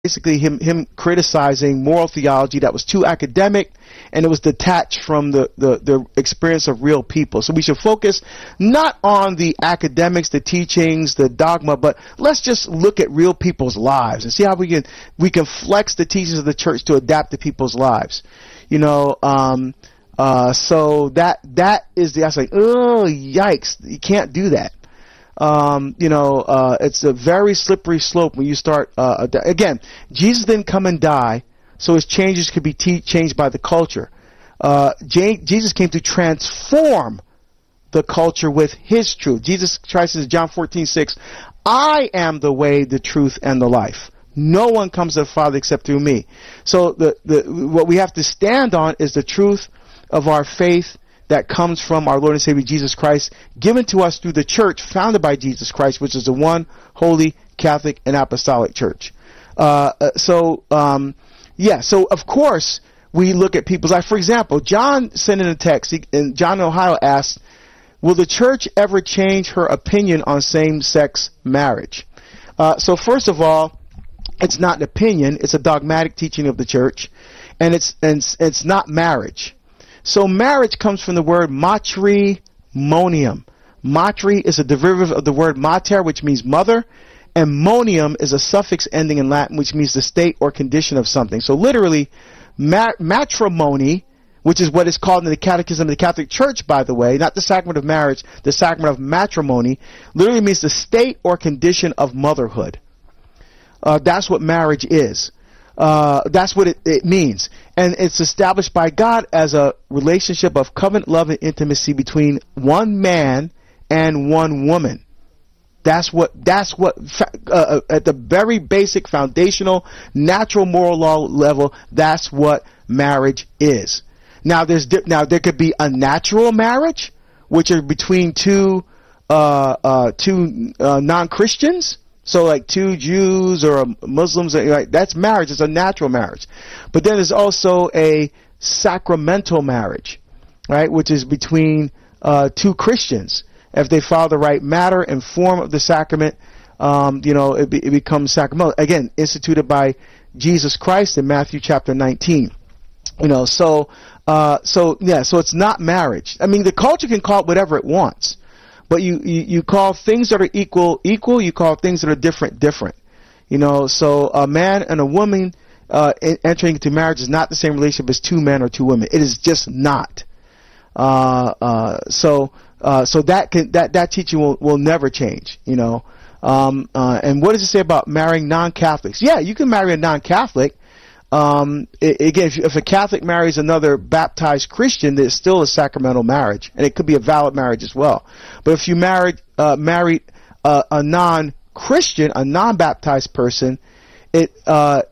basically him criticizing moral theology that was too academic and it was detached from the experience of real people. So we should focus not on the academics, the teachings, the dogma, but let's just look at real people's lives and see how we can flex the teachings of the church to adapt to people's lives. So that is I was like, oh, yikes, you can't do that. It's a very slippery slope when you start, again, Jesus didn't come and die, so his changes could be changed by the culture. Jesus came to transform the culture with his truth. Jesus Christ says, John 14:6, I am the way, the truth, and the life. No one comes to the Father except through me. So what we have to stand on is the truth of our faith that comes from our Lord and Savior Jesus Christ, given to us through the church founded by Jesus Christ, which is the one holy Catholic and Apostolic Church. So of course we look at people's life. For example, John sent in a text, and John in Ohio asked, will the church ever change her opinion on same-sex marriage? So first of all, it's not an opinion, it's a dogmatic teaching of the church, and it's not marriage. So marriage comes from the word matrimonium. Matri is a derivative of the word mater, which means mother, and monium is a suffix ending in Latin, which means the state or condition of something. So literally, matrimony, which is what is called in the Catechism of the Catholic Church, by the way, not the sacrament of marriage, the sacrament of matrimony, literally means the state or condition of motherhood. That's what marriage is. That's what it means. And it's established by God as a relationship of covenant love and intimacy between one man and one woman. That's what at the very basic, foundational, natural moral law level, that's what marriage is. Now there could be a natural marriage, which are between two non-Christians. So like two Jews or Muslims, right? That's marriage. It's a natural marriage. But then there's also a sacramental marriage, right? Which is between two Christians. If they follow the right matter and form of the sacrament, it becomes sacramental. Again, instituted by Jesus Christ in Matthew chapter 19. So it's not marriage. I mean, the culture can call it whatever it wants. But you call things that are equal, you call things that are different. So a man and a woman entering into marriage is not the same relationship as two men or two women. It is just not. So that teaching will never change, and what does it say about marrying non-Catholics? Yeah, you can marry a non-Catholic. Again, if a Catholic marries another baptized Christian, there's still a sacramental marriage, and it could be a valid marriage as well. But if you married a non-Christian, a non-baptized person, it's a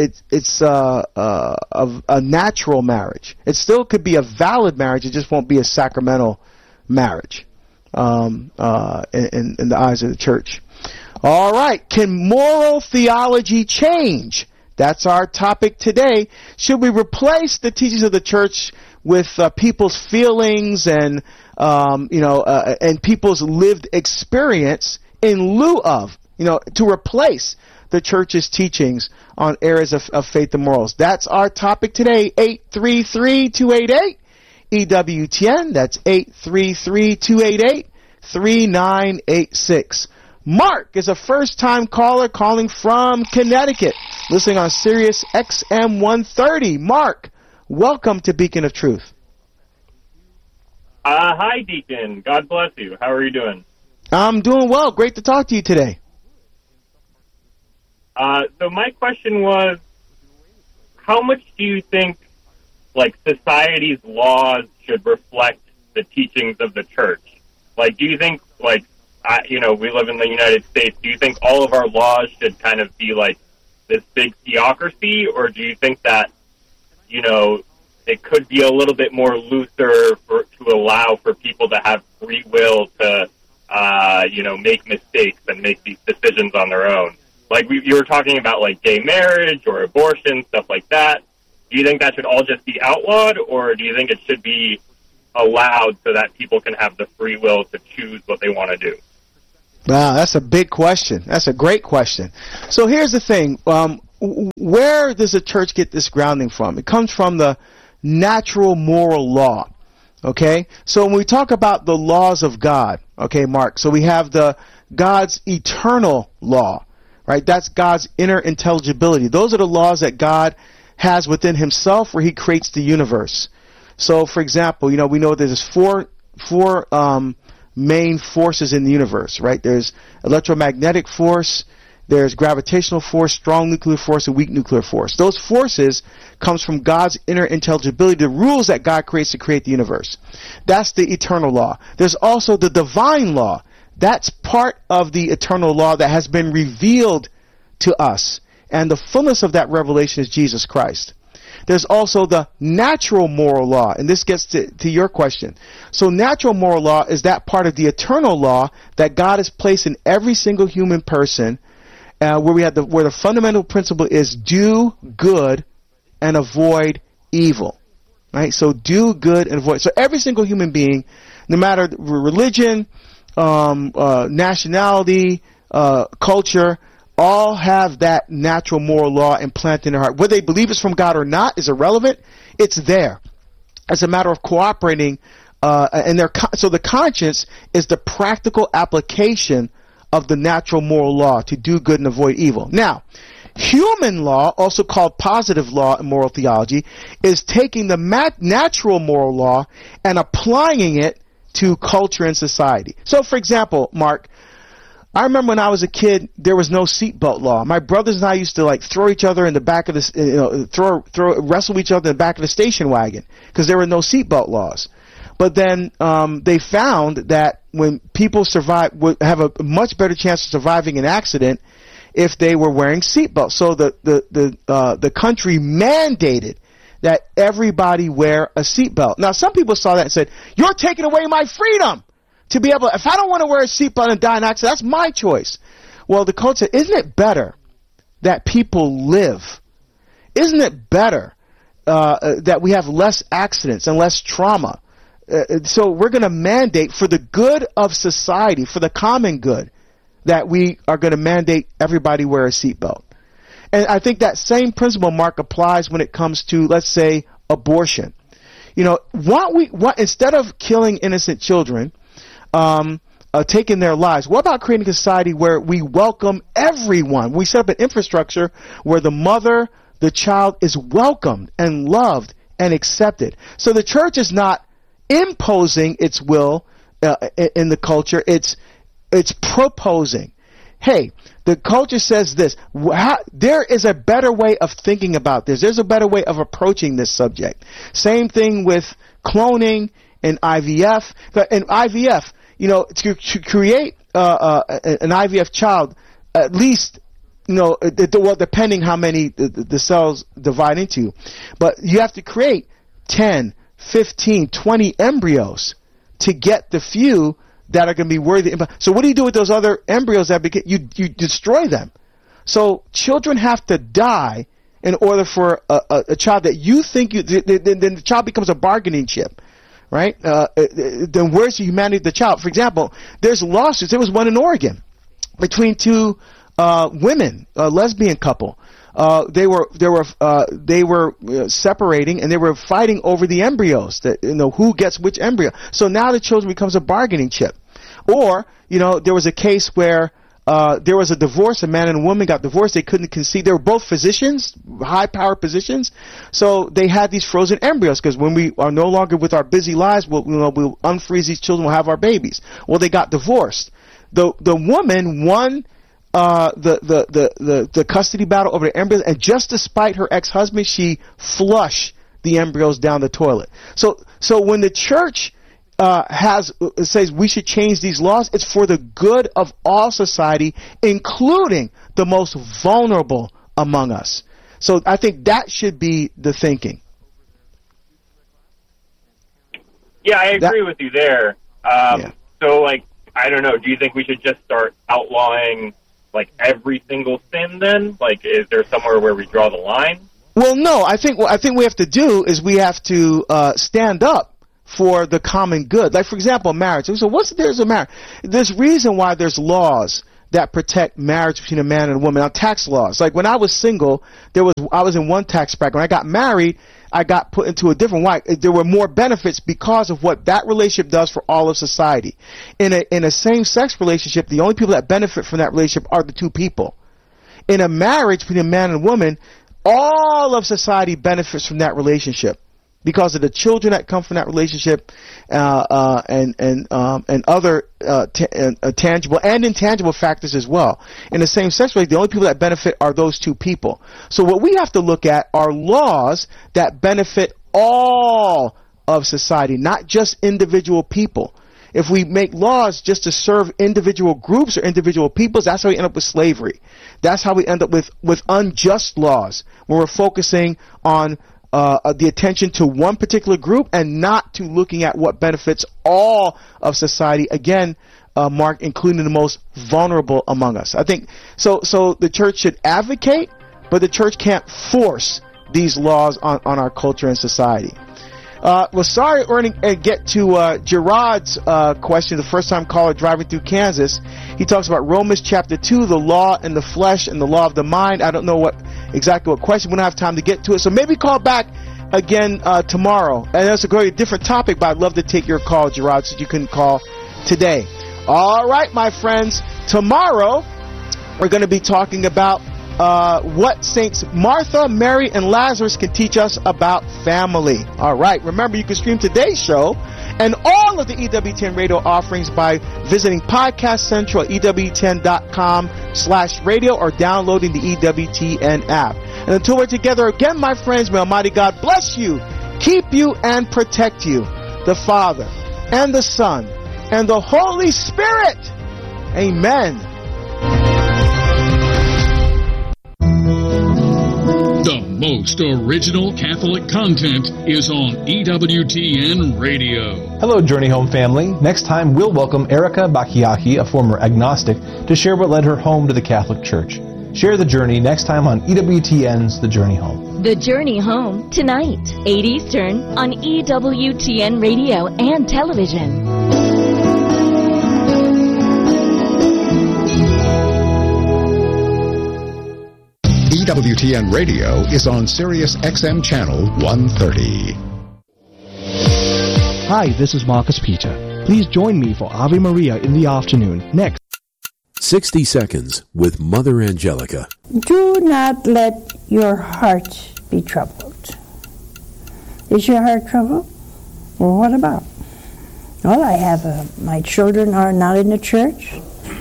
natural marriage. It still could be a valid marriage. It just won't be a sacramental marriage in the eyes of the church. All right, can moral theology change? That's our topic today. Should we replace the teachings of the church with people's feelings and people's lived experience in lieu of, to replace the church's teachings on areas of faith and morals? That's our topic today. 833-288 EWTN. That's 833-288-3986. Mark is a first-time caller calling from Connecticut, listening on Sirius XM 130. Mark, welcome to Beacon of Truth. Hi, Deacon. God bless you. How are you doing? I'm doing well. Great to talk to you today. So my question was, how much do you think, society's laws should reflect the teachings of the church? Do you think, we live in the United States. Do you think all of our laws should kind of be like this big theocracy, or do you think that, it could be a little bit more looser to allow for people to have free will to, make mistakes and make these decisions on their own? You were talking about gay marriage or abortion, stuff like that. Do you think that should all just be outlawed, or do you think it should be allowed so that people can have the free will to choose what they want to do? Wow, that's a big question. That's a great question. So here's the thing. where does the church get this grounding from? It comes from the natural moral law. Okay? So when we talk about the laws of God, okay, Mark, so we have God's eternal law, right? That's God's inner intelligibility. Those are the laws that God has within himself where he creates the universe. So, for example, we know there's four main forces in the universe, right? There's electromagnetic force, there's gravitational force, strong nuclear force, and weak nuclear force. Those forces comes from God's inner intelligibility, the rules that God creates to create the universe. That's the eternal law. There's also the divine law. That's part of the eternal law that has been revealed to us. And the fullness of that revelation is Jesus Christ. There's also the natural moral law, and this gets to your question. So natural moral law is that part of the eternal law that God has placed in every single human person, where the fundamental principle is do good and avoid evil. Right? So do good and avoid. So every single human being, no matter religion, nationality, culture, all have that natural moral law implanted in their heart. Whether they believe it's from God or not is irrelevant. It's there. It's a matter of cooperating, so the conscience is the practical application of the natural moral law to do good and avoid evil. Now, human law, also called positive law in moral theology, is taking the natural moral law and applying it to culture and society. So, for example, Mark, I remember when I was a kid, there was no seatbelt law. My brothers and I used to throw each other in the back of wrestle each other in the back of the station wagon because there were no seatbelt laws. But then they found that when people would have a much better chance of surviving an accident if they were wearing seatbelts. So the country mandated that everybody wear a seatbelt. Now, some people saw that and said, "You're taking away my freedom to be able. If I don't want to wear a seatbelt and die in an accident, that's my choice." Well, the coach said, "Isn't it better that people live? Isn't it better that we have less accidents and less trauma? So we're going to mandate for the good of society, for the common good, that we are going to mandate everybody wear a seatbelt." And I think that same principle, Mark, applies when it comes to, let's say, abortion. Instead of killing innocent children, taking their lives, what about creating a society where we welcome everyone? We set up an infrastructure where the mother, the child is welcomed and loved and accepted. So the church is not imposing its will in the culture. It's proposing. Hey, the culture says this. There is a better way of thinking about this. There's a better way of approaching this subject. Same thing with cloning and IVF. In IVF, to create an IVF child, at least, depending how many the cells divide into, but you have to create 10, 15, 20 embryos to get the few that are going to be worthy. So what do you do with those other embryos you destroy them? So children have to die in order for a child that you think then the child becomes a bargaining chip, right? Then where's the humanity of the child? For example, there's lawsuits. There was one in Oregon between two women, a lesbian couple. They were separating, and they were fighting over the embryos, who gets which embryo. So now the children becomes a bargaining chip. Or, there was a case where there was a divorce. A man and a woman got divorced. They couldn't conceive. They were both physicians, high-powered positions. So they had these frozen embryos because when we are no longer with our busy lives, we'll unfreeze these children. We'll have our babies. Well, they got divorced. The woman won the custody battle over the embryos, and just despite her ex-husband, she flushed the embryos down the toilet. So when the church says we should change these laws, it's for the good of all society, including the most vulnerable among us. So I think that should be the thinking. Yeah, I agree with you there. So, I don't know. Do you think we should just start outlawing every single sin then? Is there somewhere where we draw the line? Well, no. I think what we have to do is we have to stand up for the common good. For example, marriage. So there's a marriage. There's reason why there's laws that protect marriage between a man and a woman. Now, tax laws. Like when I was single, I was in one tax bracket. When I got married, I got put into a different one. There were more benefits because of what that relationship does for all of society. In a same-sex relationship, the only people that benefit from that relationship are the two people. In a marriage between a man and a woman, all of society benefits from that relationship because of the children that come from that relationship, and other tangible and intangible factors as well. In the same-sex relationship, the only people that benefit are those two people. So what we have to look at are laws that benefit all of society, not just individual people. If we make laws just to serve individual groups or individual peoples, that's how we end up with slavery. That's how we end up with unjust laws, where we're focusing on the attention to one particular group and not to looking at what benefits all of society. Again, Mark, including the most vulnerable among us. I think so the church should advocate, but the church can't force these laws on our culture and society. Well, sorry, we're going to get to Gerard's question, the first-time caller driving through Kansas. He talks about Romans chapter 2, the law in the flesh and the law of the mind. I don't know exactly what question. We don't have time to get to it. So maybe call back again tomorrow. And that's a different topic, but I'd love to take your call, Gerard, so you can call today. All right, my friends. Tomorrow, we're going to be talking about what Saints Martha, Mary, and Lazarus can teach us about family. All right. Remember, you can stream today's show and all of the EWTN radio offerings by visiting Podcast Central at EWTN.com/radio or downloading the EWTN app. And until we're together again, my friends, may Almighty God bless you, keep you, and protect you. The Father, and the Son, and the Holy Spirit. Amen. The most original Catholic content is on EWTN Radio. Hello, Journey Home family. Next time, we'll welcome Erica Bakiaki, a former agnostic, to share what led her home to the Catholic Church. Share the journey next time on EWTN's The Journey Home. The Journey Home, tonight, 8 Eastern, on EWTN Radio and Television. EWTN Radio is on Sirius XM Channel 130. Hi, this is Marcus Peter. Please join me for Ave Maria in the afternoon next. 60 Seconds with Mother Angelica. Do not let your heart be troubled. Is your heart troubled? Well, what about? Well, I have my children are not in the church.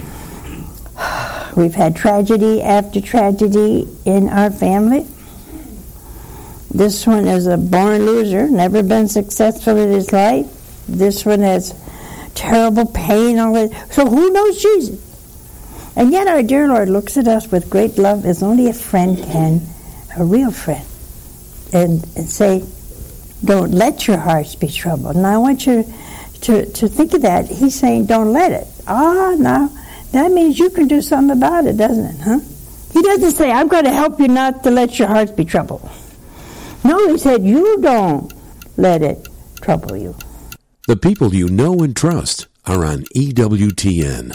We've had tragedy after tragedy in our family. This one is a born loser, never been successful in his life. This one has terrible pain. So who knows Jesus? And yet our dear Lord looks at us with great love as only a friend can, a real friend, and say, don't let your hearts be troubled. And I want you to think of that. He's saying, don't let it. Now, that means you can do something about it, doesn't it, huh? He doesn't say, I'm going to help you not to let your hearts be troubled. No, he said, you don't let it trouble you. The people you know and trust are on EWTN.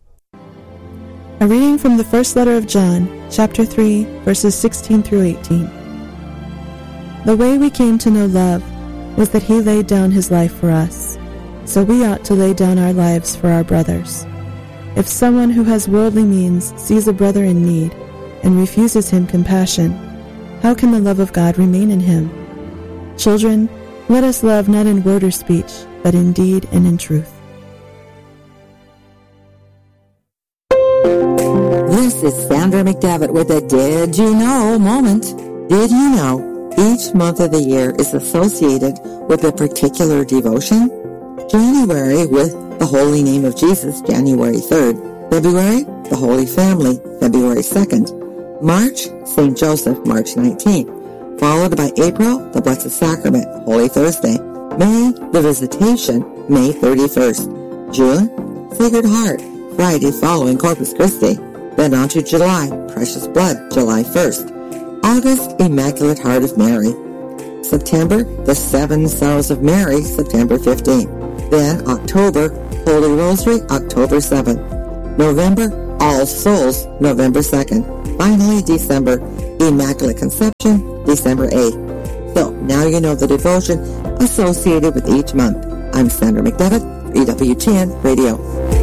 A reading from the first letter of John, chapter 3, verses 16 through 18. The way we came to know love was that he laid down his life for us, so we ought to lay down our lives for our brothers. If someone who has worldly means sees a brother in need and refuses him compassion, how can the love of God remain in him? Children, let us love not in word or speech, but in deed and in truth. This is Sandra McDevitt with a Did You Know moment. Did you know each month of the year is associated with a particular devotion? January with the Holy Name of Jesus, January 3rd. February, the Holy Family, February 2nd. March, St. Joseph, March 19th. Followed by April, the Blessed Sacrament, Holy Thursday. May, the Visitation, May 31st. June, Sacred Heart, Friday following Corpus Christi. Then on to July, Precious Blood, July 1st. August, Immaculate Heart of Mary. September, the Seven Sorrows of Mary, September 15th. Then October, Holy Rosary, October 7th. November, All Souls, November 2nd. Finally, December, Immaculate Conception, December 8th. So, now you know the devotion associated with each month. I'm Sandra McDevitt, EWTN Radio.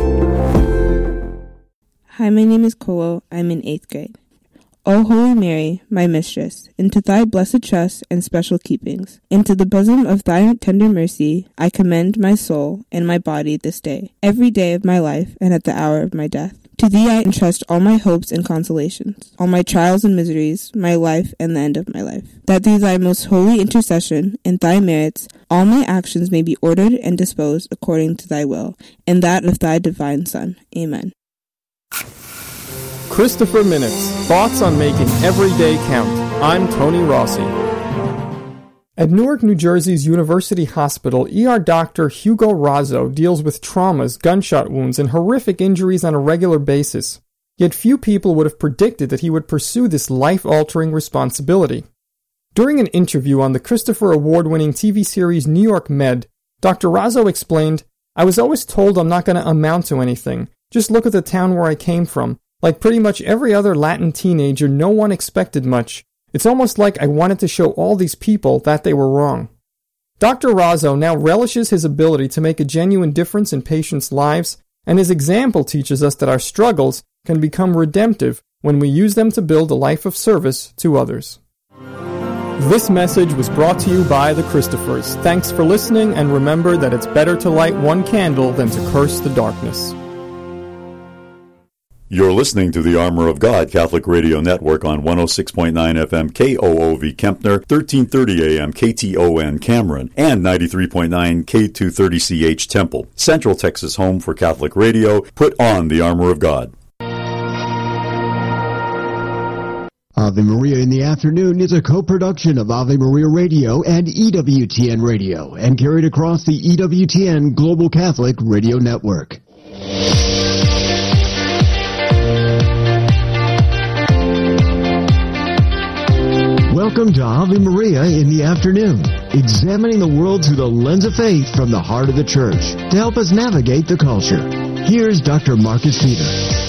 Hi, my name is Kolo. I'm in 8th grade. O Holy Mary, my mistress, into thy blessed trust and special keepings, into the bosom of thy tender mercy, I commend my soul and my body this day, every day of my life and at the hour of my death. To thee I entrust all my hopes and consolations, all my trials and miseries, my life and the end of my life, that through thy most holy intercession and thy merits, all my actions may be ordered and disposed according to thy will, and that of thy divine Son. Amen. Christopher Minutes, thoughts on making every day count. I'm Tony Rossi. At Newark, New Jersey's University Hospital, ER Dr. Hugo Razzo deals with traumas, gunshot wounds, and horrific injuries on a regular basis. Yet few people would have predicted that he would pursue this life-altering responsibility. During an interview on the Christopher Award-winning TV series New York Med, Dr. Razzo explained, "I was always told I'm not going to amount to anything. Just look at the town where I came from. Like pretty much every other Latin teenager, no one expected much. It's almost like I wanted to show all these people that they were wrong." Dr. Razzo now relishes his ability to make a genuine difference in patients' lives, and his example teaches us that our struggles can become redemptive when we use them to build a life of service to others. This message was brought to you by the Christophers. Thanks for listening, and remember that it's better to light one candle than to curse the darkness. You're listening to the Armor of God Catholic Radio Network on 106.9 FM KOOV Kempner, 1330 AM KTON Cameron, and 93.9 K230CH Temple. Central Texas home for Catholic radio. Put on the Armor of God. Ave Maria in the Afternoon is a co-production of Ave Maria Radio and EWTN Radio, and carried across the EWTN Global Catholic Radio Network. Welcome to Ave Maria in the Afternoon, examining the world through the lens of faith from the heart of the Church to help us navigate the culture. Here's Dr. Marcus Peter.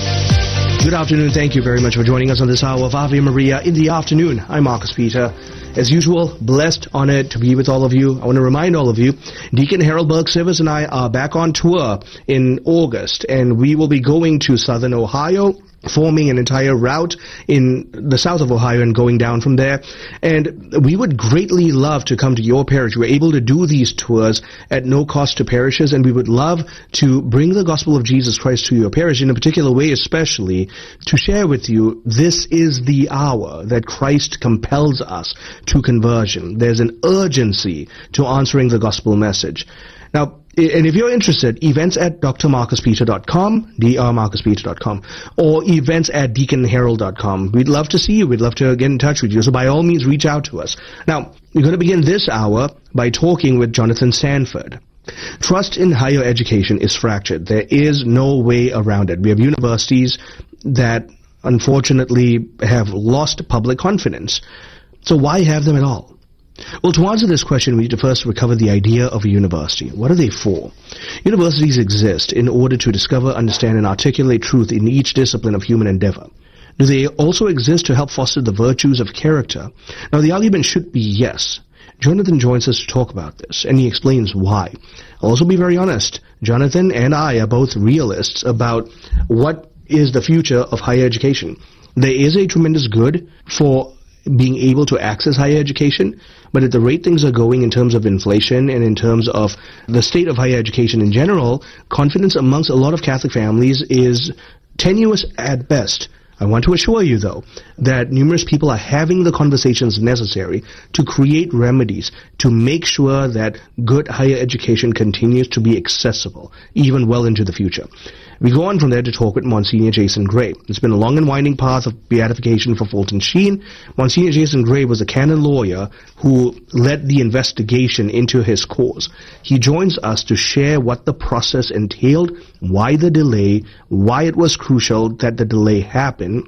Good afternoon. Thank you very much for joining us on this hour of Ave Maria in the Afternoon. I'm Marcus Peter. As usual, blessed, honored to be with all of you. I want to remind all of you, Deacon Harold Berg-Sivers and I are back on tour in August, and we will be going to Southern Ohio, forming an entire route in the south of Ohio and going down from there. And we would greatly love to come to your parish. We're able to do these tours at no cost to parishes, and we would love to bring the gospel of Jesus Christ to your parish in a particular way, especially to share with you this is the hour that Christ compels us to conversion. There's an urgency to answering the gospel message. Now, and if you're interested, events at drmarcuspeter.com, drmarcuspeter.com, or events at deaconharold.com. We'd love to see you. We'd love to get in touch with you. So by all means, reach out to us. Now, we're going to begin this hour by talking with Jonathan Sanford. Trust in higher education is fractured. There is no way around it. We have universities that unfortunately have lost public confidence. So why have them at all? Well, to answer this question, we need to first recover the idea of a university. What are they for? Universities exist in order to discover, understand, and articulate truth in each discipline of human endeavor. Do they also exist to help foster the virtues of character? Now, the argument should be yes. Jonathan joins us to talk about this, and he explains why. I'll also be very honest. Jonathan and I are both realists about what is the future of higher education. There is a tremendous good for being able to access higher education, but at the rate things are going in terms of inflation and in terms of the state of higher education in general, confidence amongst a lot of Catholic families is tenuous at best. I want to assure you, though, that numerous people are having the conversations necessary to create remedies to make sure that good higher education continues to be accessible, even well into the future. We go on from there to talk with Monsignor Jason Gray. It's been a long and winding path of beatification for Fulton Sheen. Monsignor Jason Gray was a canon lawyer who led the investigation into his cause. He joins us to share what the process entailed, why the delay, why it was crucial that the delay happened,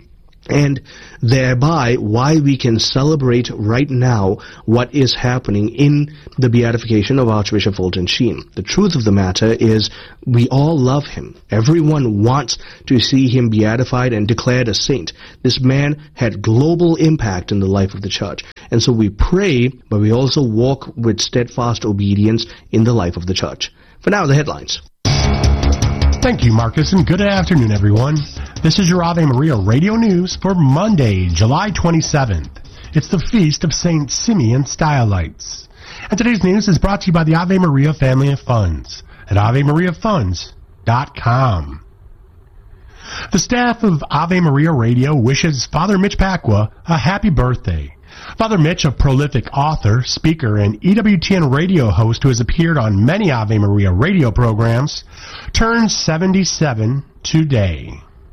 and thereby why we can celebrate right now what is happening in the beatification of Archbishop Fulton Sheen. The truth of the matter is we all love him. Everyone wants to see him beatified and declared a saint. This man had global impact in the life of the church. And so we pray, but we also walk with steadfast obedience in the life of the church. For now, the headlines. Thank you, Marcus, and good afternoon, everyone. This is your Ave Maria Radio News for Monday, July 27th. It's the feast of St. Simeon Stylites. And today's news is brought to you by the Ave Maria Family of Funds at AveMariaFunds.com. The staff of Ave Maria Radio wishes Father Mitch Pacwa a happy birthday. Father Mitch, a prolific author, speaker, and EWTN radio host who has appeared on many Ave Maria radio programs, turns 77 today.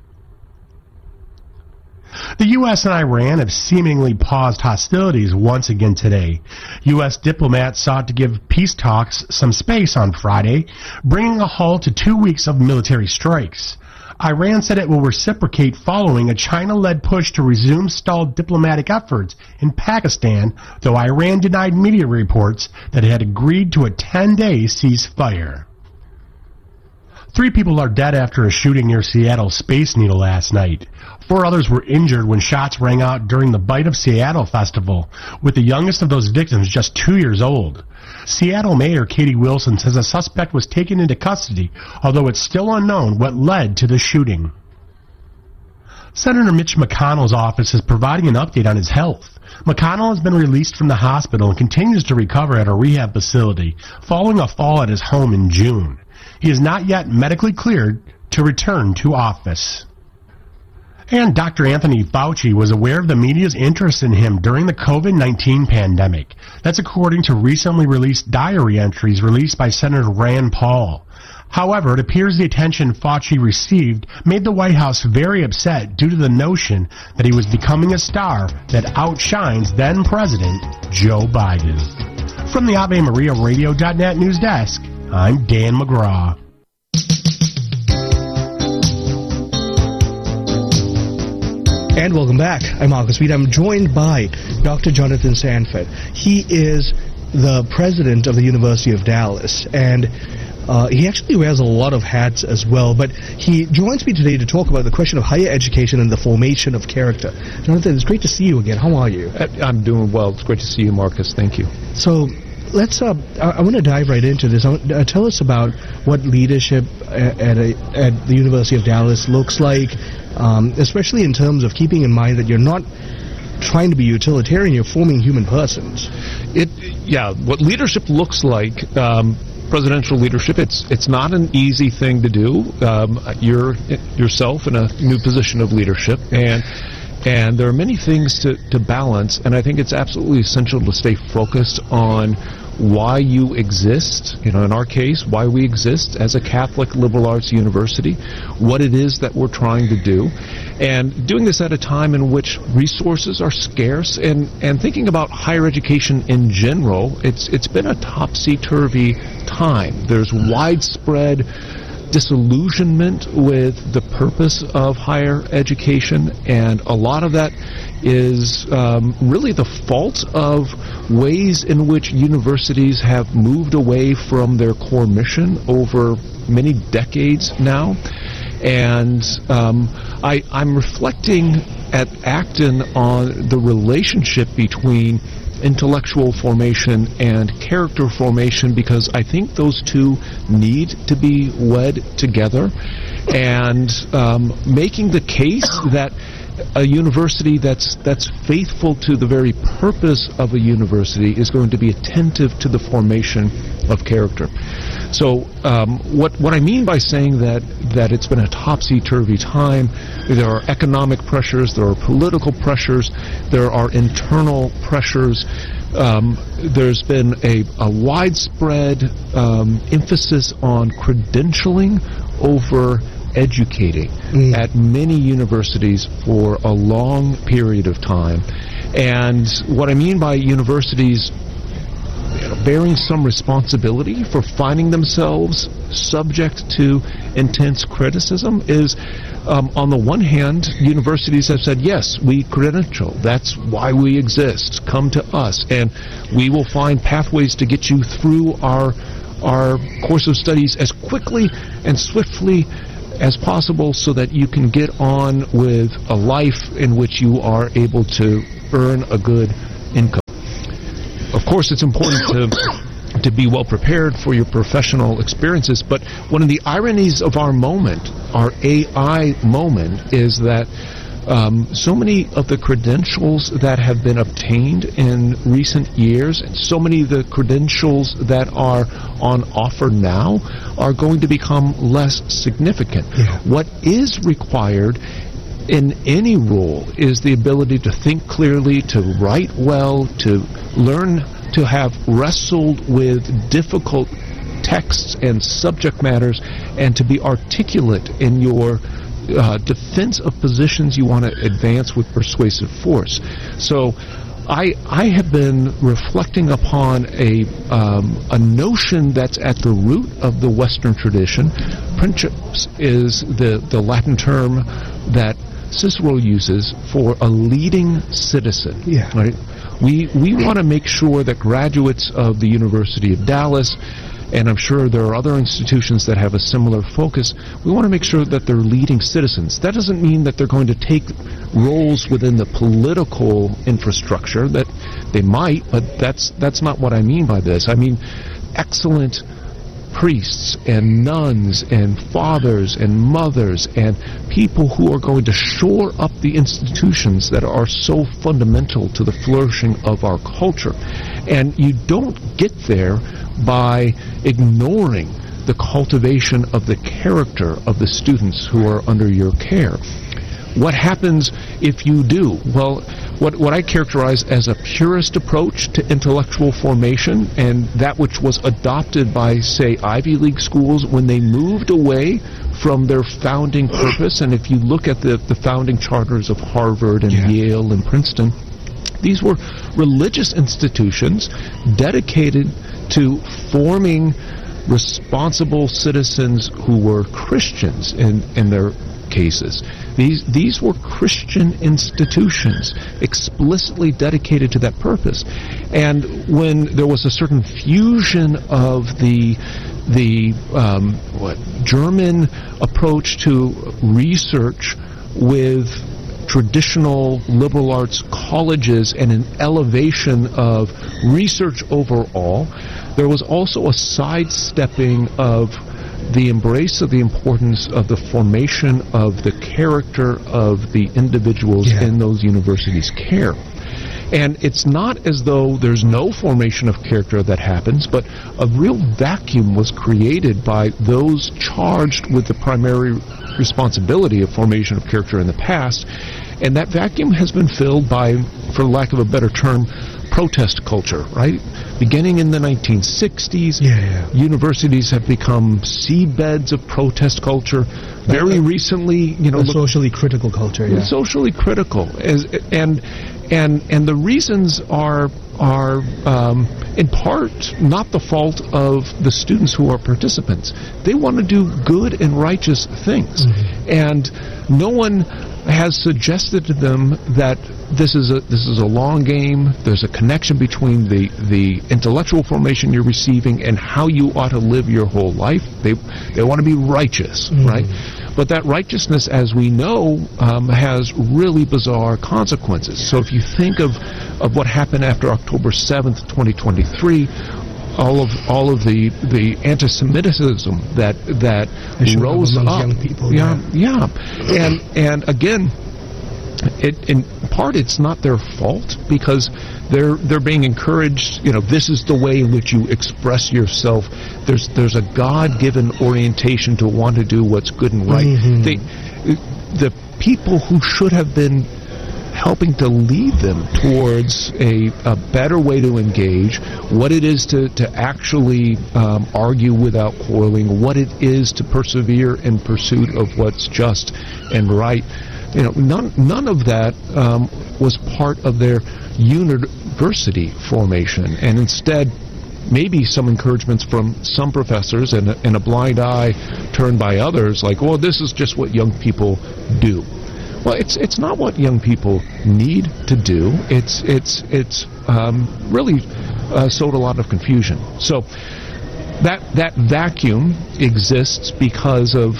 The U.S. and Iran have seemingly paused hostilities once again today. U.S. diplomats sought to give peace talks some space on Friday, bringing a halt to 2 weeks of military strikes. Iran said it will reciprocate following a China-led push to resume stalled diplomatic efforts in Pakistan, though Iran denied media reports that it had agreed to a 10-day ceasefire. 3 people are dead after a shooting near Seattle Space Needle last night. 4 others were injured when shots rang out during the Bite of Seattle festival, with the youngest of those victims just 2 years old. Seattle Mayor Katie Wilson says a suspect was taken into custody, although it's still unknown what led to the shooting. Senator Mitch McConnell's office is providing an update on his health. McConnell has been released from the hospital and continues to recover at a rehab facility, following a fall at his home in June. He is not yet medically cleared to return to office. And Dr. Anthony Fauci was aware of the media's interest in him during the COVID-19 pandemic. That's according to recently released diary entries released by Senator Rand Paul. However, it appears the attention Fauci received made the White House very upset due to the notion that he was becoming a star that outshines then-President Joe Biden. From the AveMariaRadio.net news desk, I'm Dan McGraw. And welcome back. I'm Marcus Reed. I'm joined by Dr. Jonathan Sanford. He is the president of the University of Dallas, and he actually wears a lot of hats as well, but he joins me today to talk about the question of higher education and the formation of character. Jonathan, it's great to see you again. How are you? I'm doing well. It's great to see you, Marcus. Thank you. So let's, I want to dive right into this. Tell us about what leadership at the University of Dallas looks like, especially in terms of keeping in mind that you're not trying to be utilitarian, you're forming human persons. What leadership looks like, presidential leadership, it's not an easy thing to do. You're yourself in a new position of leadership, and there are many things to balance, and I think it's absolutely essential to stay focused on why you exist, in our case, why we exist as a Catholic liberal arts university, what it is that we're trying to do, and doing this at a time in which resources are scarce, and thinking about higher education in general, it's been a topsy-turvy time. There's widespread disillusionment with the purpose of higher education, and a lot of that is really the fault of ways in which universities have moved away from their core mission over many decades now. And I'm reflecting at Acton on the relationship between intellectual formation and character formation, because I think those two need to be wed together, and making the case that a university that's faithful to the very purpose of a university is going to be attentive to the formation of character. So what I mean by saying that it's been a topsy-turvy time, there are economic pressures, there are political pressures, there are internal pressures. There's been a widespread emphasis on credentialing over educating at many universities for a long period of time. And what I mean by universities bearing some responsibility for finding themselves subject to intense criticism is, on the one hand, universities have said, yes, we credential. That's why we exist. Come to us, and we will find pathways to get you through our course of studies as quickly and swiftly as possible so that you can get on with a life in which you are able to earn a good income. Of course, it's important to be well prepared for your professional experiences, but one of the ironies of our moment, our AI moment, is that so many of the credentials that have been obtained in recent years, and so many of the credentials that are on offer now, are going to become less significant. Yeah. What is required in any role is the ability to think clearly, to write well, to learn to have wrestled with difficult texts and subject matters, and to be articulate in your defense of positions you want to advance with persuasive force. So I have been reflecting upon a notion that's at the root of the Western tradition. Princeps is the Latin term that Cicero uses for a leading citizen. Yeah. Right? We want to make sure that graduates of the University of Dallas, and I'm sure there are other institutions that have a similar focus, we want to make sure that they're leading citizens. That doesn't mean that they're going to take roles within the political infrastructure. That they might, but that's not what I mean by this. I mean excellent priests and nuns and fathers and mothers and people who are going to shore up the institutions that are so fundamental to the flourishing of our culture. And you don't get there by ignoring the cultivation of the character of the students who are under your care. What happens if you do? Well, what I characterize as a purist approach to intellectual formation, and that which was adopted by, say, Ivy League schools when they moved away from their founding purpose. And if you look at the founding charters of Harvard and Yale and Princeton, these were religious institutions dedicated to forming responsible citizens who were Christians in their cases. These were Christian institutions explicitly dedicated to that purpose. And when there was a certain fusion of the German approach to research with traditional liberal arts colleges and an elevation of research overall, there was also a sidestepping of the embrace of the importance of the formation of the character of the individuals in those universities' care. And it's not as though there's no formation of character that happens, but a real vacuum was created by those charged with the primary responsibility of formation of character in the past. And that vacuum has been filled by, for lack of a better term, protest culture, right? Beginning in the 1960s, universities have become seedbeds of protest culture. Very recently, socially critical culture, socially critical, and the reasons are in part not the fault of the students who are participants. They want to do good and righteous things, and no one has suggested to them that this is a long game. There's a connection between the intellectual formation you're receiving and how you ought to live your whole life. They want to be righteous, right? But that righteousness, as we know, has really bizarre consequences. So if you think of what happened after October 7th, 2023, all of the anti-Semitism that rose up, young people, and again, in part it's not their fault because they're being encouraged. This is the way in which you express yourself. There's a God-given orientation to want to do what's good and right. The people who should have been helping to lead them towards a better way to engage, what it is to actually argue without quarreling, what it is to persevere in pursuit of what's just and right. None of that was part of their university formation, and instead maybe some encouragements from some professors and a blind eye turned by others, like, well, this is just what young people do. Well, it's not what young people need to do. It's really sowed a lot of confusion. So that vacuum exists because of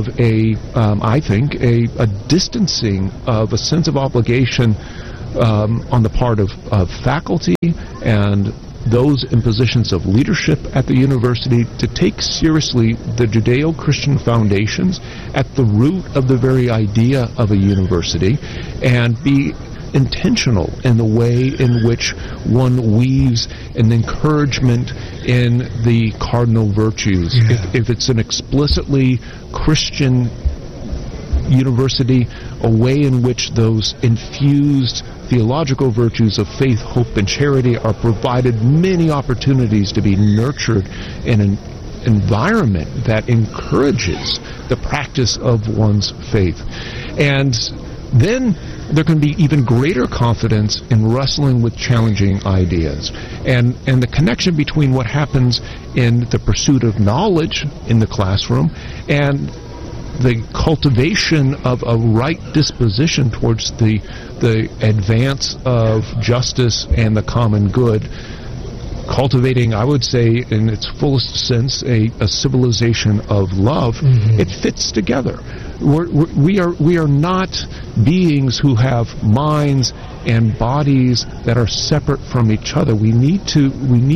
I think a distancing of a sense of obligation on the part of faculty and those in positions of leadership at the university to take seriously the Judeo-Christian foundations at the root of the very idea of a university, and be intentional in the way in which one weaves an encouragement in the cardinal virtues. If it's an explicitly Christian university, a way in which those infused theological virtues of faith, hope, and charity are provided many opportunities to be nurtured in an environment that encourages the practice of one's faith. And then there can be even greater confidence in wrestling with challenging ideas. And the connection between what happens in the pursuit of knowledge in the classroom and the cultivation of a right disposition towards the advance of justice and the common good, cultivating, I would say, in its fullest sense, a civilization of love. It fits together. We are not beings who have minds and bodies that are separate from each other. We need to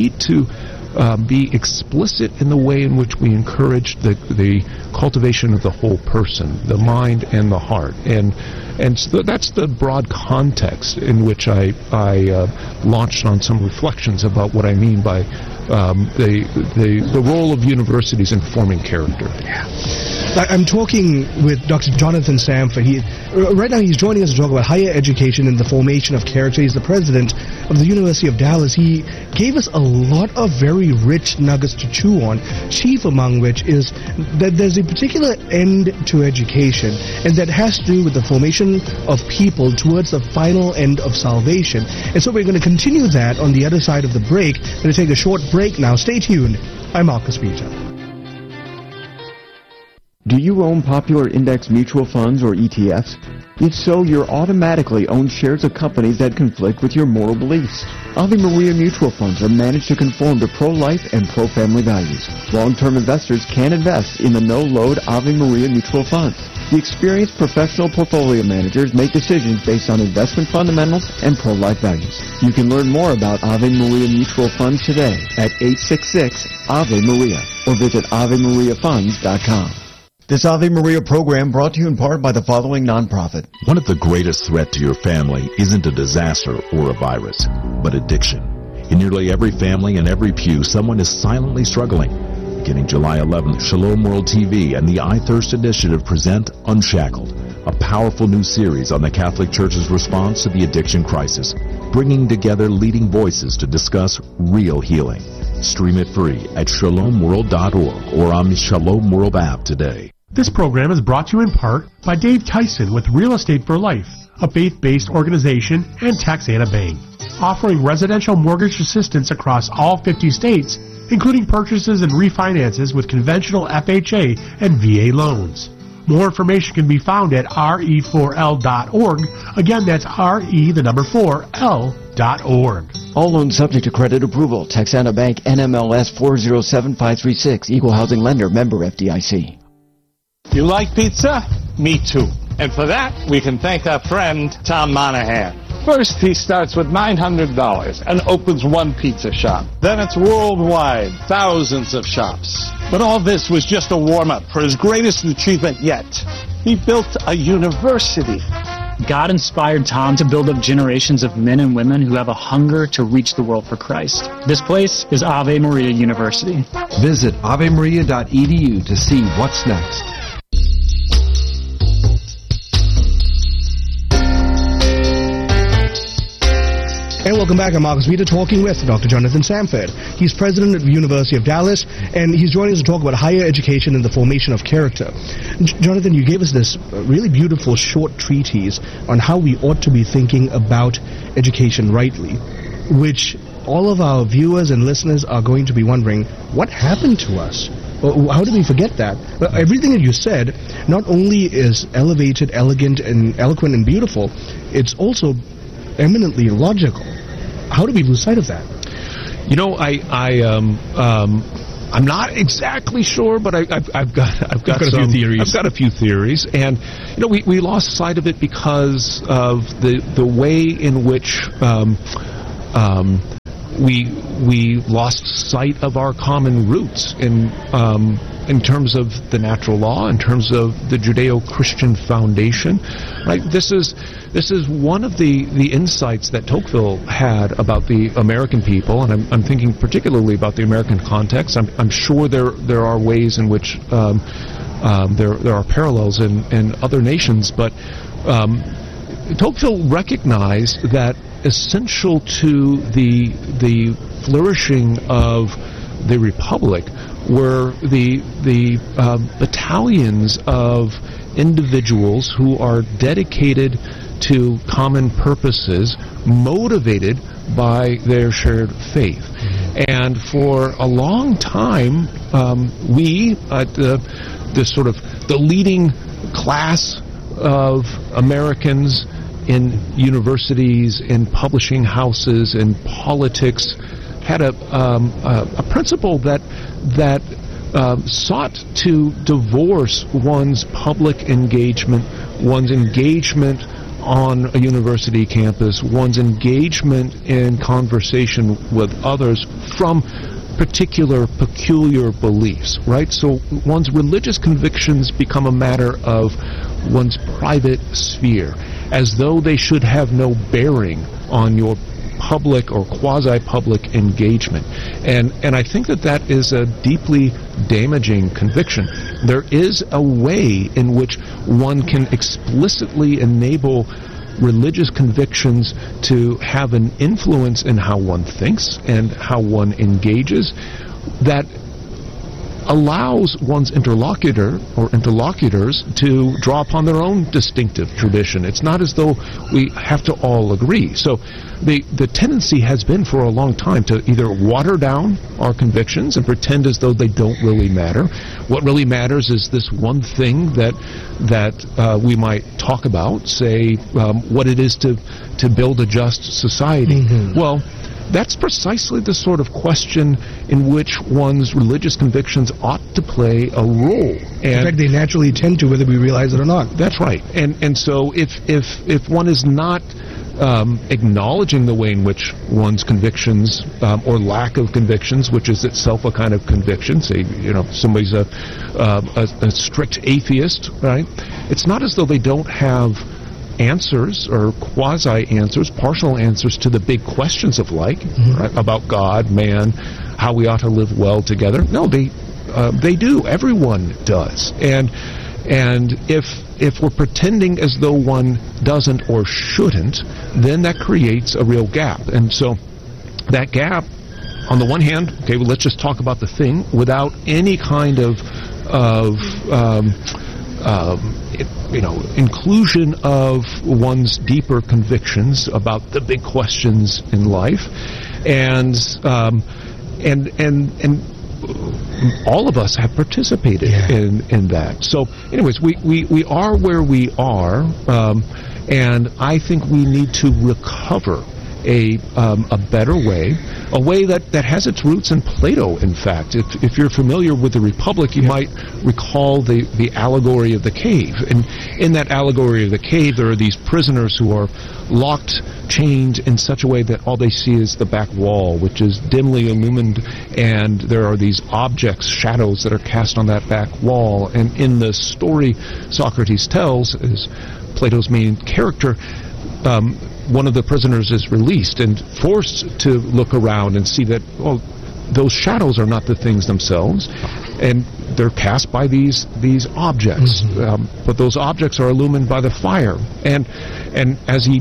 be explicit in the way in which we encourage the cultivation of the whole person, the mind and the heart, and so that's the broad context in which I launched on some reflections about what I mean by the role of universities in forming character. I'm talking with Dr. Jonathan Samford. Right now he's joining us to talk about higher education and the formation of character. He's the president of the University of Dallas. He gave us a lot of very rich nuggets to chew on, chief among which is that there's a particular end to education, and that has to do with the formation of people towards the final end of salvation. And so we're going to continue that on the other side of the break. We're going to take a short break now. Stay tuned. I'm Marcus Peter. Do you own popular index mutual funds or ETFs? If so, you're automatically own shares of companies that conflict with your moral beliefs. Ave Maria mutual funds are managed to conform to pro-life and pro-family values. Long-term investors can invest in the no-load Ave Maria mutual funds. The experienced professional portfolio managers make decisions based on investment fundamentals and pro-life values. You can learn more about Ave Maria mutual funds today at 866-AVE-MARIA or visit AveMariaFunds.com. This Ave Maria program brought to you in part by the following nonprofit. One of the greatest threats to your family isn't a disaster or a virus, but addiction. In nearly every family and every pew, someone is silently struggling. Beginning July 11th, Shalom World TV and the I Thirst Initiative present Unshackled, a powerful new series on the Catholic Church's response to the addiction crisis, bringing together leading voices to discuss real healing. Stream it free at shalomworld.org or on the Shalom World app today. This program is brought to you in part by Dave Tyson with Real Estate for Life, a faith-based organization, and Texana Bank, offering residential mortgage assistance across all 50 states, including purchases and refinances with conventional FHA and VA loans. More information can be found at re4l.org. Again, that's re4l.org. All loans subject to credit approval. Texana Bank, NMLS 407536, Equal Housing Lender, member FDIC. You like pizza? Me too. And for that, we can thank our friend Tom Monahan. First, he starts with $900 and opens one pizza shop. Then it's worldwide, thousands of shops. But all this was just a warm-up for his greatest achievement yet. He built a university. God inspired Tom to build up generations of men and women who have a hunger to reach the world for Christ. This place is Ave Maria University. Visit avemaria.edu to see what's next. And welcome back. I'm Marcus Peter talking with Dr. Jonathan Samford. He's president of the University of Dallas, and he's joining us to talk about higher education and the formation of character. Jonathan, you gave us this really beautiful short treatise on how we ought to be thinking about education rightly, which all of our viewers and listeners are going to be wondering, what happened to us? How did we forget that? Well, everything that you said not only is elevated, elegant, and eloquent and beautiful, it's also eminently logical. How do we lose sight of that? You know, I'm not exactly sure, but I've got a few theories. I've got a few theories, and you know, we lost sight of it because of the way in which we lost sight of our common roots in terms of the natural law, in terms of the Judeo-Christian foundation. Right? This is one of the insights that Tocqueville had about the American people, and I'm thinking particularly about the American context. I'm sure there are ways in which there are parallels in other nations, but Tocqueville recognized that essential to the flourishing of the Republic were the battalions of individuals who are dedicated to common purposes, motivated by their shared faith. And for a long time, we, the leading class of Americans in universities, in publishing houses, in politics, had a principle that sought to divorce one's public engagement, one's engagement on a university campus, one's engagement in conversation with others from particular peculiar beliefs, right? So one's religious convictions become a matter of one's private sphere, as though they should have no bearing on your public or quasi-public engagement. And I think that is a deeply damaging conviction. There is a way in which one can explicitly enable religious convictions to have an influence in how one thinks and how one engages that allows one's interlocutor or interlocutors to draw upon their own distinctive tradition. It's not as though we have to all agree. So the tendency has been for a long time to either water down our convictions and pretend as though they don't really matter. What really matters is this one thing that we might talk about, say what it is to build a just society. Mm-hmm. Well, that's precisely the sort of question in which one's religious convictions ought to play a role. And in fact, they naturally tend to, whether we realize it or not. That's right. And so if one is not acknowledging the way in which one's convictions or lack of convictions, which is itself a kind of conviction, say, you know, somebody's a strict atheist, right? It's not as though they don't have answers or quasi-answers, partial answers to the big questions of life, right, about God, man, how we ought to live well together. No, they do. Everyone does. And if we're pretending as though one doesn't or shouldn't, then that creates a real gap. And so that gap, on the one hand, okay, well, let's just talk about the thing without any kind of inclusion of one's deeper convictions about the big questions in life, and all of us have participated in that. So, anyways, we are where we are, and I think we need to recover a better way, a way that has its roots in Plato, in fact. If you're familiar with the Republic, you might recall the allegory of the cave. And in that allegory of the cave, there are these prisoners who are locked, chained in such a way that all they see is the back wall, which is dimly illumined, and there are these objects, shadows that are cast on that back wall. And in the story Socrates tells, as Plato's main character, one of the prisoners is released and forced to look around and see that, well, those shadows are not the things themselves, and they're cast by these objects. But those objects are illumined by the fire. And as he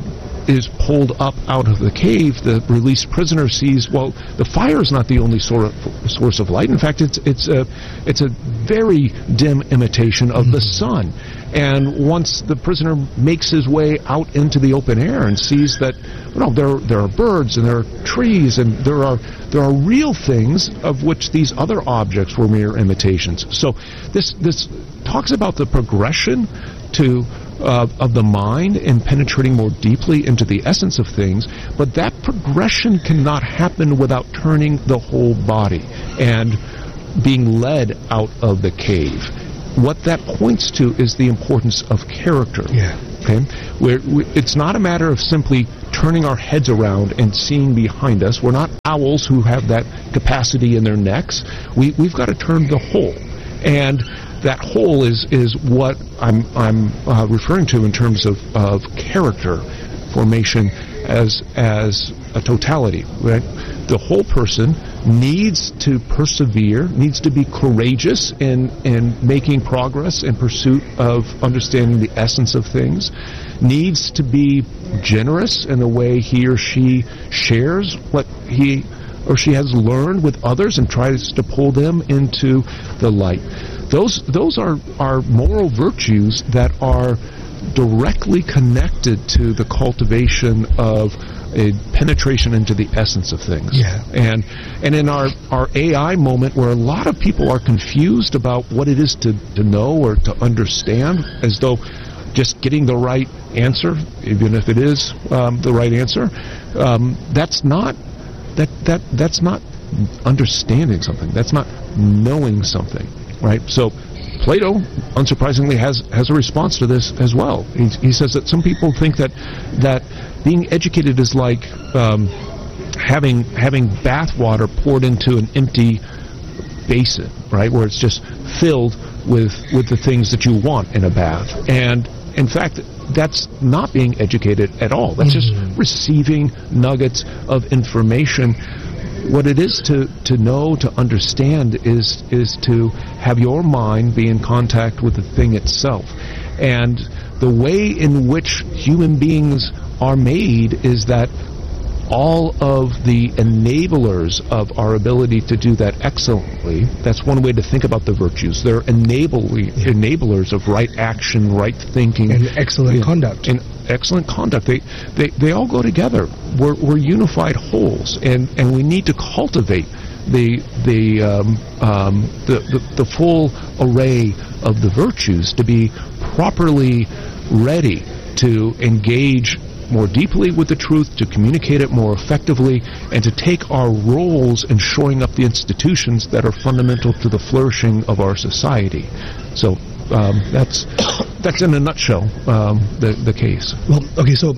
is pulled up out of the cave, the released prisoner sees, well, the fire is not the only source of light. In fact, it's a very dim imitation of the sun. And once the prisoner makes his way out into the open air and sees that, there are birds and there are trees and there are real things of which these other objects were mere imitations. So this talks about the progression of the mind in penetrating more deeply into the essence of things, but that progression cannot happen without turning the whole body and being led out of the cave. What that points to is the importance of character. Yeah. Okay? It's not a matter of simply turning our heads around and seeing behind us. We're not owls who have that capacity in their necks. We've got to turn the whole. And that whole is what I'm referring to in terms of character formation as a totality, right? The whole person needs to persevere, needs to be courageous in making progress in pursuit of understanding the essence of things, needs to be generous in the way he or she shares what he or she has learned with others and tries to pull them into the light. Those are moral virtues that are directly connected to the cultivation of a penetration into the essence of things. Yeah. And in our AI moment, where a lot of people are confused about what it is to know or to understand, as though just getting the right answer, even if it is the right answer, that's not understanding something. That's not knowing something, right? So Plato, unsurprisingly, has a response to this as well. He says that some people think that being educated is like having bath water poured into an empty basin, right, where it's just filled with the things that you want in a bath. And in fact, that's not being educated at all. That's just receiving nuggets of information. What it is to know, to understand, is to have your mind be in contact with the thing itself. And the way in which human beings are made is that all of the enablers of our ability to do that excellently, that's one way to think about the virtues. They're enablers of right action, right thinking. And excellent conduct. And excellent conduct. They all go together. We're unified wholes, and we need to cultivate the full array of the virtues to be properly ready to engage more deeply with the truth, to communicate it more effectively, and to take our roles in shoring up the institutions that are fundamental to the flourishing of our society. So that's in a nutshell the case. Well, okay, so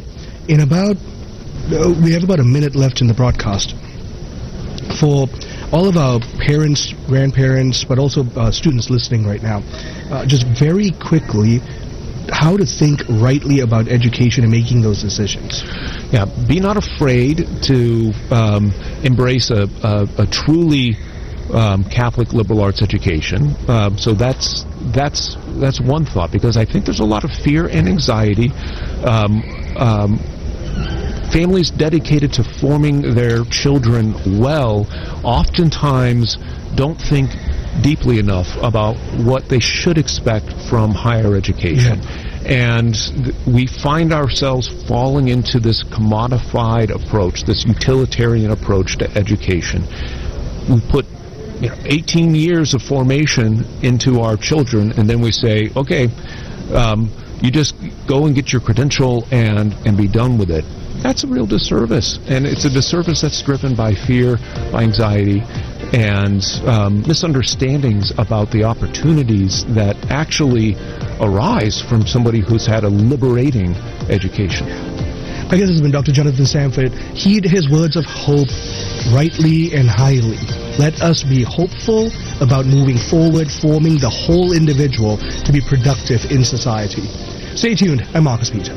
we have about a minute left in the broadcast. For all of our parents, grandparents, but also students listening right now, just very quickly, how to think rightly about education and making those decisions. Yeah, be not afraid to embrace a truly Catholic liberal arts education. So that's one thought, because I think there's a lot of fear and anxiety. Families dedicated to forming their children well oftentimes don't think deeply enough about what they should expect from higher education. Yeah. And we find ourselves falling into this commodified approach, this utilitarian approach to education. We put 18 years of formation into our children, and then we say, okay, you just go and get your credential and be done with it. That's a real disservice, and it's a disservice that's driven by fear, by anxiety, and misunderstandings about the opportunities that actually arise from somebody who's had a liberating education. My guest has been Dr. Jonathan Samford. Heed his words of hope rightly and highly. Let us be hopeful about moving forward, forming the whole individual to be productive in society. Stay tuned. I'm Marcus Peter.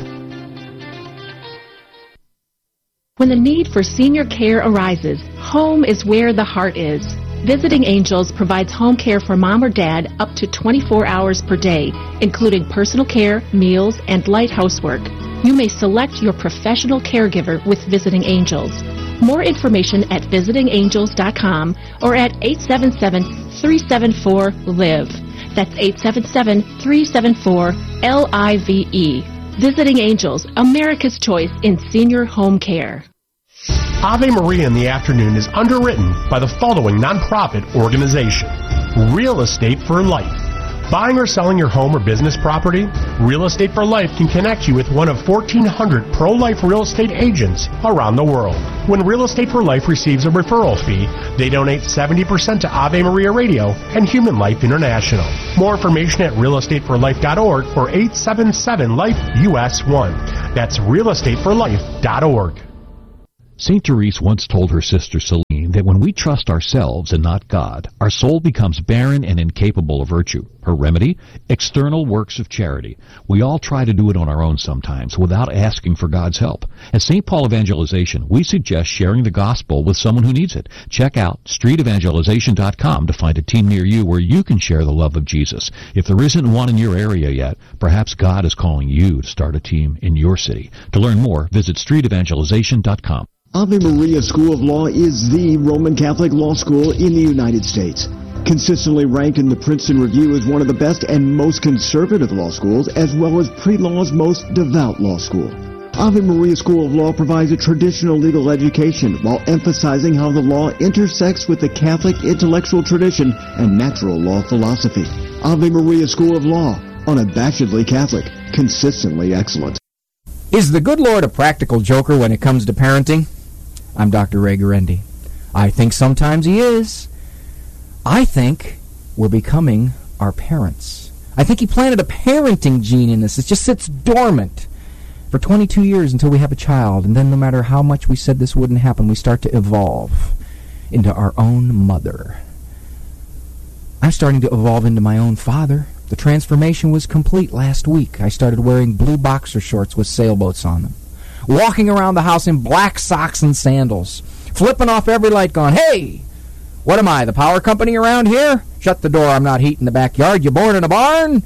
When the need for senior care arises, home is where the heart is. Visiting Angels provides home care for mom or dad up to 24 hours per day, including personal care, meals, and light housework. You may select your professional caregiver with Visiting Angels. More information at visitingangels.com or at 877-374-LIVE. That's 877-374-LIVE. Visiting Angels, America's choice in senior home care. Ave Maria in the Afternoon is underwritten by the following nonprofit organization: Real Estate for Life. Buying or selling your home or business property? Real Estate for Life can connect you with one of 1,400 pro-life real estate agents around the world. When Real Estate for Life receives a referral fee, they donate 70% to Ave Maria Radio and Human Life International. More information at realestateforlife.org or 877-LIFE-US1. That's realestateforlife.org. St. Therese once told her sister Celine that when we trust ourselves and not God, our soul becomes barren and incapable of virtue. Her remedy? External works of charity. We all try to do it on our own sometimes without asking for God's help. At St. Paul Evangelization, we suggest sharing the gospel with someone who needs it. Check out streetevangelization.com to find a team near you where you can share the love of Jesus. If there isn't one in your area yet, perhaps God is calling you to start a team in your city. To learn more, visit streetevangelization.com. Ave Maria School of Law is the Roman Catholic law school in the United States. Consistently ranked in the Princeton Review as one of the best and most conservative law schools, as well as pre-law's most devout law school. Ave Maria School of Law provides a traditional legal education while emphasizing how the law intersects with the Catholic intellectual tradition and natural law philosophy. Ave Maria School of Law, unabashedly Catholic, consistently excellent. Is the good Lord a practical joker when it comes to parenting? I'm Dr. Ray Guarendi. I think sometimes he is. I think we're becoming our parents. I think he planted a parenting gene in us. It just sits dormant for 22 years until we have a child, and then no matter how much we said this wouldn't happen, we start to evolve into our own mother. I'm starting to evolve into my own father. The transformation was complete last week. I started wearing blue boxer shorts with sailboats on them, walking around the house in black socks and sandals, flipping off every light going, "Hey, what am I, the power company around here? Shut the door, I'm not heating the backyard. You born in a barn?"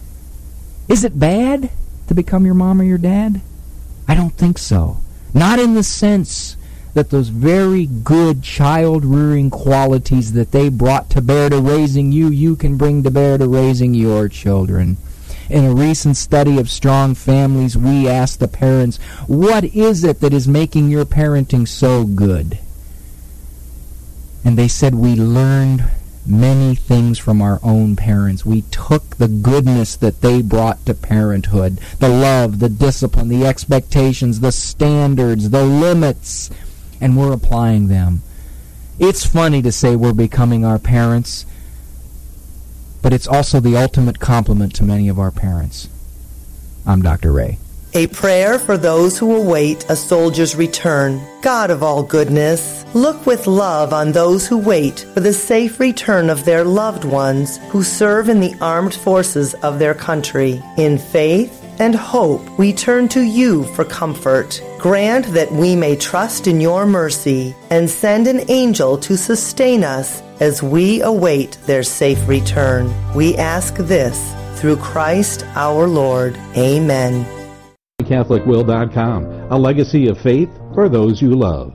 Is it bad to become your mom or your dad? I don't think so. Not in the sense that those very good child-rearing qualities that they brought to bear to raising you, you can bring to bear to raising your children. In a recent study of strong families, we asked the parents, what is it that is making your parenting so good? And they said, we learned many things from our own parents. We took the goodness that they brought to parenthood, the love, the discipline, the expectations, the standards, the limits, and we're applying them. It's funny to say we're becoming our parents, but it's also the ultimate compliment to many of our parents. I'm Dr. Ray. A prayer for those who await a soldier's return. God of all goodness, look with love on those who wait for the safe return of their loved ones who serve in the armed forces of their country. In faith and hope, we turn to you for comfort. Grant that we may trust in your mercy and send an angel to sustain us as we await their safe return. We ask this through Christ our Lord. Amen. CatholicWill.com, a legacy of faith for those you love.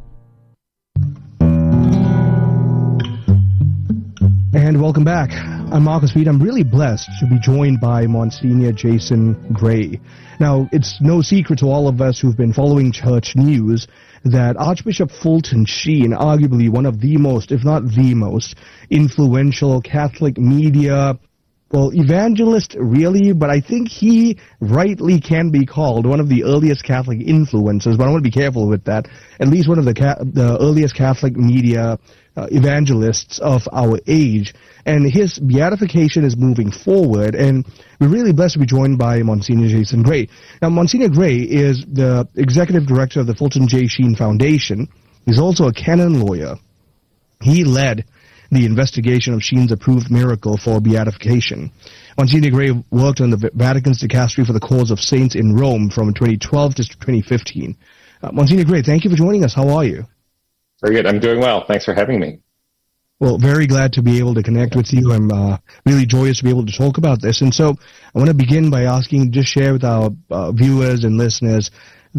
And welcome back. I'm Marcus Reed. I'm really blessed to be joined by Monsignor Jason Gray. Now, it's no secret to all of us who've been following church news that Archbishop Fulton Sheen, arguably one of the most, if not the most, influential Catholic media, well, evangelist really, but I think he rightly can be called one of the earliest Catholic influencers, but I want to be careful with that, at least one of the earliest Catholic media evangelists of our age, and his beatification is moving forward, and we're really blessed to be joined by Monsignor Jason Gray. Now, Monsignor Gray is the executive director of the Fulton J. Sheen Foundation. He's also a canon lawyer. He led the investigation of Sheen's approved miracle for beatification. Monsignor Gray worked on the Vatican's dicastery for the cause of saints in Rome from 2012 to 2015. Monsignor Gray, thank you for joining us. How are you? Very good. I'm doing well. Thanks for having me. Well, very glad to be able to connect with you. I'm really joyous to be able to talk about this. And so I want to begin by asking, just share with our viewers and listeners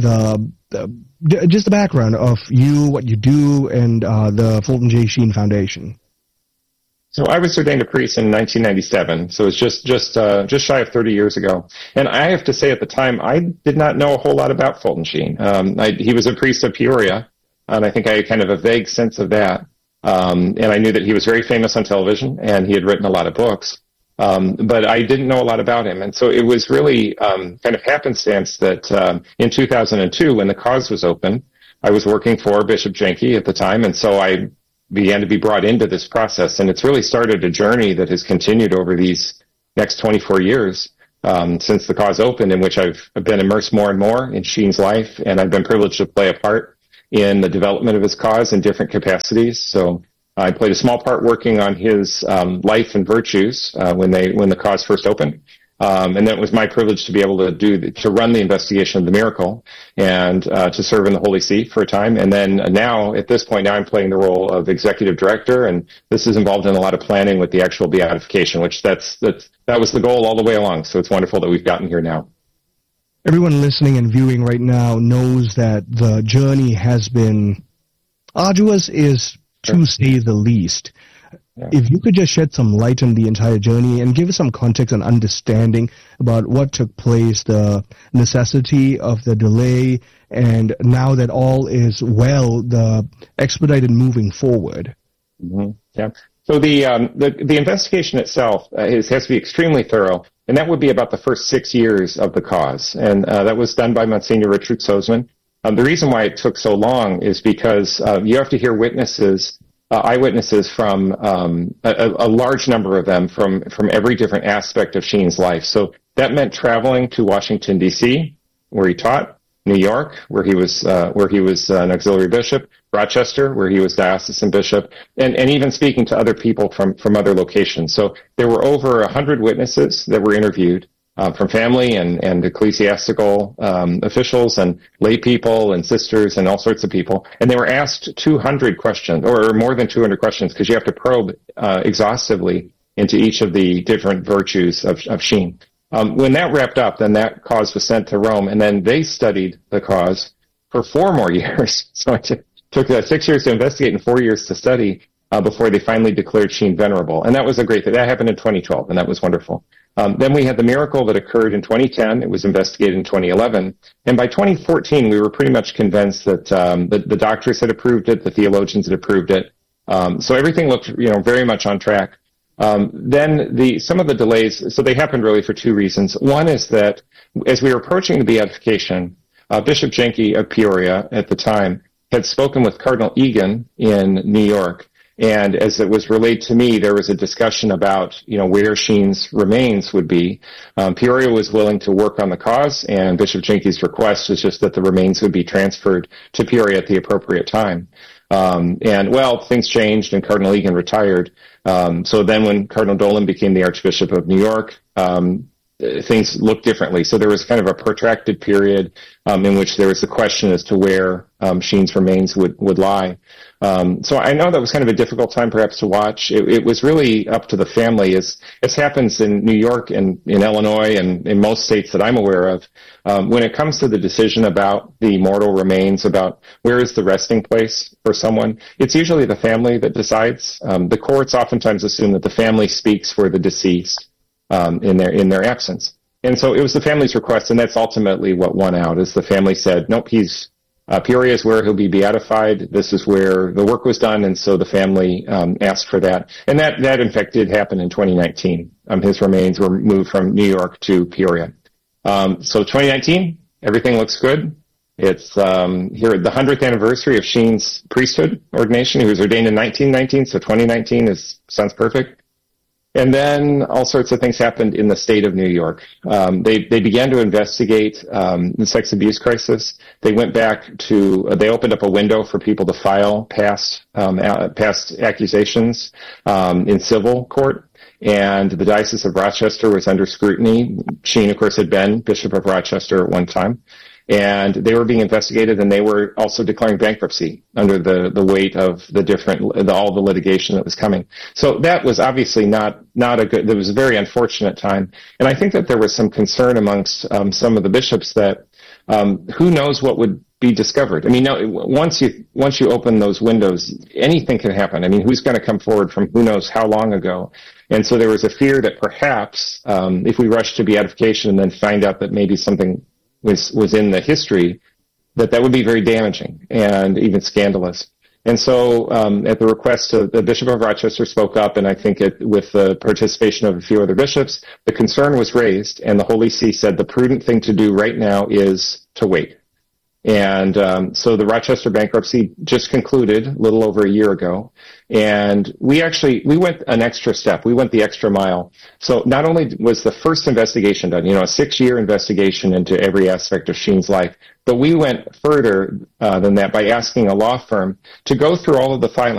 just the background of you, what you do, and the Fulton J. Sheen Foundation. So I was ordained a priest in 1997, so it's just shy of 30 years ago. And I have to say, at the time, I did not know a whole lot about Fulton Sheen. He was a priest of Peoria, and I think I had kind of a vague sense of that. And I knew that he was very famous on television, and he had written a lot of books. But I didn't know a lot about him. And so it was really kind of happenstance that in 2002, when the cause was open, I was working for Bishop Jenke at the time, and so I began to be brought into this process. And it's really started a journey that has continued over these next 24 years since the cause opened, in which I've been immersed more and more in Sheen's life, and I've been privileged to play a part in the development of his cause in different capacities. So I played a small part working on his life and virtues when the cause first opened. And then it was my privilege to be able to run the investigation of the miracle and to serve in the Holy See for a time. And then now, at this point, I'm playing the role of executive director, and this is involved in a lot of planning with the actual beatification, which that was the goal all the way along. So it's wonderful that we've gotten here now. Everyone listening and viewing right now knows that the journey has been arduous, is to say the least. Yeah. If you could just shed some light on the entire journey and give us some context and understanding about what took place, the necessity of the delay, and now that all is well, the expedited moving forward. Mm-hmm. Yeah. So the investigation itself has to be extremely thorough, and that would be about the first 6 years of the cause, and that was done by Monsignor Richard Sozman. The reason why it took so long is because you have to hear witnesses. Eyewitnesses from a large number of them from every different aspect of Sheen's life. So that meant traveling to Washington, D.C., where he taught, New York, where he was an auxiliary bishop, Rochester, where he was diocesan bishop, and even speaking to other people from other locations. So there were over 100 witnesses that were interviewed, from family and ecclesiastical officials and lay people and sisters and all sorts of people. And they were asked 200 questions, or more than 200 questions, because you have to probe exhaustively into each of the different virtues of Sheen. When that wrapped up, then that cause was sent to Rome, and then they studied the cause for 4 more years. So it took 6 years to investigate and 4 years to study before they finally declared Sheen venerable. And that was a great thing. That happened in 2012, and that was wonderful. Then we had the miracle that occurred in 2010. It was investigated in 2011. And by 2014, we were pretty much convinced that the doctors had approved it, the theologians had approved it. So everything looked, very much on track. Then some of the delays, so they happened really for 2 reasons. One is that as we were approaching the beatification, Bishop Jenke of Peoria at the time had spoken with Cardinal Egan in New York. And as it was relayed to me, there was a discussion about, where Sheen's remains would be. Peoria was willing to work on the cause, and Bishop Jenke's request was just that the remains would be transferred to Peoria at the appropriate time. Things changed, and Cardinal Egan retired. So then when Cardinal Dolan became the Archbishop of New York, things looked differently. So there was kind of a protracted period in which there was the question as to where Sheen's remains would lie. So I know that was kind of a difficult time perhaps to watch. It was really up to the family, as happens in New York and in Illinois and in most states that I'm aware of. When it comes to the decision about the mortal remains, about where is the resting place for someone, it's usually the family that decides. The courts oftentimes assume that the family speaks for the deceased in their absence. And so it was the family's request, and that's ultimately what won out, is the family said, nope, Peoria is where he'll be beatified. This is where the work was done, and so the family asked for that. And that in fact did happen in 2019. His remains were moved from New York to Peoria. So 2019, everything looks good. It's here at the 100th anniversary of Sheen's priesthood ordination. He was ordained in 1919, so 2019 sounds perfect. And then all sorts of things happened in the state of New York. They began to investigate the sex abuse crisis. They went back they opened up a window for people to file past accusations in civil court. And the Diocese of Rochester was under scrutiny. Sheen, of course, had been Bishop of Rochester at one time. And they were being investigated, and they were also declaring bankruptcy under the weight of all the litigation that was coming. So that was obviously not a good. It was a very unfortunate time, and I think that there was some concern amongst some of the bishops that who knows what would be discovered. I mean, once you open those windows, anything can happen. I mean, who's going to come forward from who knows how long ago? And so there was a fear that perhaps if we rush to beatification and then find out that maybe something was in the history, that would be very damaging and even scandalous. And so at the request of the Bishop of Rochester spoke up, and I think with the participation of a few other bishops, the concern was raised, and the Holy See said the prudent thing to do right now is to wait. And so the Rochester bankruptcy just concluded a little over a year ago, and we went an extra step. We went the extra mile. So not only was the first investigation done, a 6-year investigation into every aspect of Sheen's life, but we went further than that by asking a law firm to go through all of the filings.